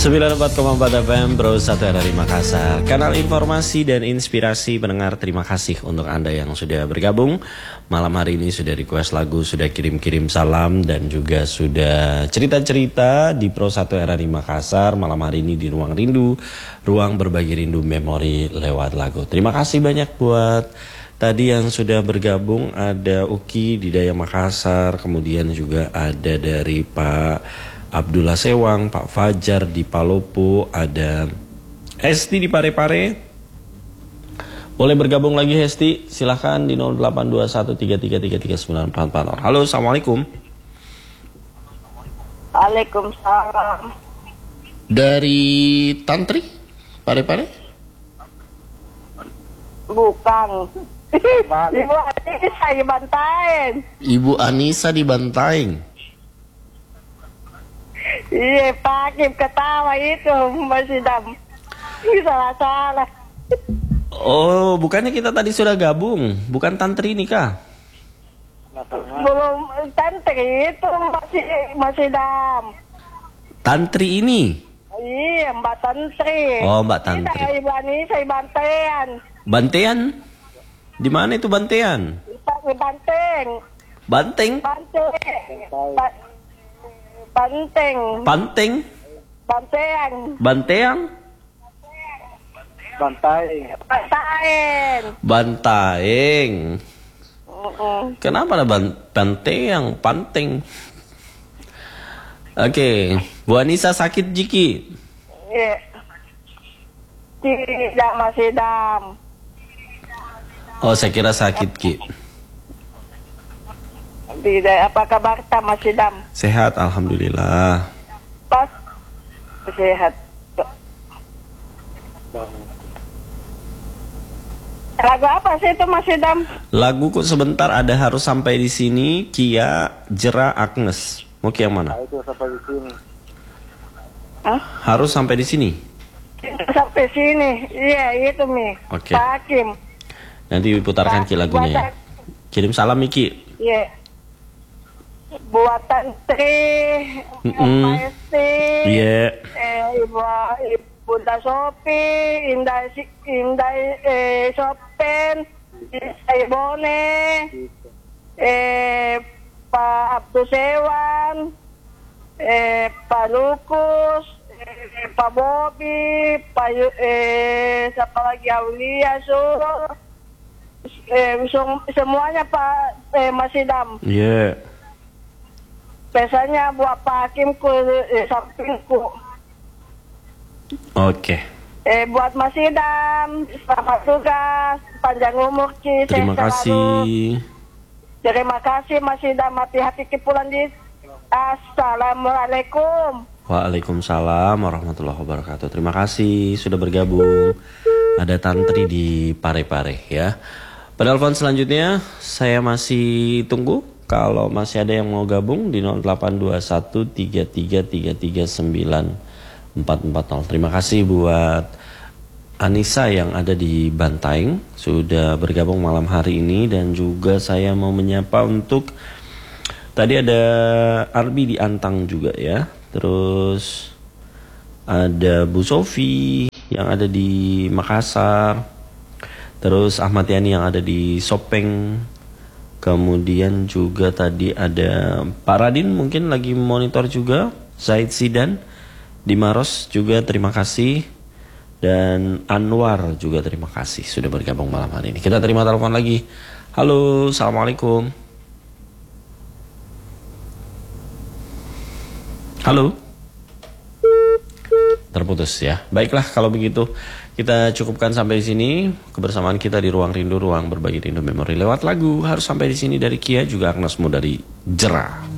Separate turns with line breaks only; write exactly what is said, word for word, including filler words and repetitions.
sembilan puluh empat koma empat F M Pro satu R R I Makassar, kanal informasi dan inspirasi pendengar. Terima kasih untuk Anda yang sudah bergabung. Malam hari ini sudah request lagu, sudah kirim-kirim salam, dan juga sudah cerita-cerita di Pro satu R R I Makassar. Malam hari ini di Ruang Rindu, ruang berbagi rindu memori lewat lagu. Terima kasih banyak buat tadi yang sudah bergabung. Ada Uki di Daya Makassar, kemudian juga ada dari Pak Abdullah Sewang, Pak Fajar di Palopo, ada Hesti di Parepare. Boleh bergabung lagi Hesti, silahkan di nol delapan dua satu tiga tiga tiga tiga sembilan empat empat. Halo, assalamualaikum.
Waalaikumsalam.
Dari Tantri, Parepare?
Bukan. Ibu Anissa di Bantaeng.
Ibu Anissa di Bantaeng.
Iya, Pak Kim ketawa itu masih dam. Ini salah-salah.
Oh, bukannya kita tadi sudah gabung? Bukan Tantri ini kah?
Belum, Tantri itu masih masih dam.
Tantri ini?
Iya, Mbak Tantri.
Oh, Mbak Tantri.
Tidak, Ibu Anissa di Bantean.
Bantean? Di mana itu Bantean?
Di Banteng.
Banteng?
Banteng. Ba- Banteng.
Panteng?
Bantean.
Banteang?
Bantaeng.
Bantaeng.
Bantaeng.
Uh-uh.
Kenapa ada ban Banteang, Panteng? Oke, Bu Anissa sakit Jiki?
Iya. Tidak, masih dam.
Oh, saya kira sakit Ki.
Tidak, apa kabar masih dam?
Sehat, alhamdulillah.
Pas sehat. Lagu apa sih itu masih dam?
Laguku sebentar ada harus sampai di sini. Kia, Jera, Agnes. Mau yang mana?
Itu sampai di sini.
Hah?
Harus sampai di sini.
Sampai sini. Iya, itu Mi.
Oke.
Pak Hakim.
Nanti putarkan Ki lagunya ya. Kirim salam Miki.
Iya. Buat Tantri,
Mm-mm.
Pak Esti,
Iya.
eh, Ibu Ibu Da Sopi, Indah Si- Indah eh, Sopen, Saya Bone, eh, Pak Abdul Sewan, eh, Pak Lukus, eh, Pak Bobi, Pak Yu- eh, siapa lagi Aulia Sur, eh, sem- semuanya Pak eh, Mas Idam.
Iya.
Biasanya buat Pak Hakimku, eh, sampingku.
Oke.
Eh, buat Mas Idam, selamat tugas, panjang umur Ki.
Terima
sehat selalu.
kasih.
Terima kasih Mas Idam, hati-hati Ki pulang di. Assalamualaikum.
Waalaikumsalam warahmatullahi wabarakatuh. Terima kasih sudah bergabung. Ada Tantri di Parepare ya. Penelpon selanjutnya saya masih tunggu. Kalau masih ada yang mau gabung di nol delapan dua satu tiga tiga tiga tiga sembilan empat empat nol. Terima kasih buat Anissa yang ada di Bantaeng sudah bergabung malam hari ini, dan juga saya mau menyapa untuk tadi ada Arbi di Antang juga ya. Terus ada Bu Sofi yang ada di Makassar. Terus Ahmad Yani yang ada di Sopeng. Kemudian juga tadi ada Pak Radin mungkin lagi monitor juga. Zaid Sidan di Maros juga terima kasih. Dan Anwar juga terima kasih sudah bergabung malam hari ini. Kita terima telepon lagi. Halo, assalamualaikum. Halo. Terputus ya. Baiklah kalau begitu kita cukupkan sampai di sini kebersamaan kita di Ruang Rindu, ruang berbagi rindu memori lewat lagu. Harus sampai di sini dari Kia, juga Agnesmu dari Jera.